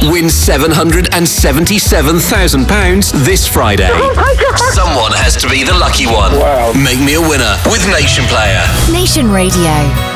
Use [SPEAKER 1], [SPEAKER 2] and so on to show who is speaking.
[SPEAKER 1] Win £777,000 this Friday.
[SPEAKER 2] Oh my God.
[SPEAKER 1] Someone has to be the lucky one.
[SPEAKER 3] Wow.
[SPEAKER 1] Make me a winner with Nation Player.
[SPEAKER 4] Nation Radio.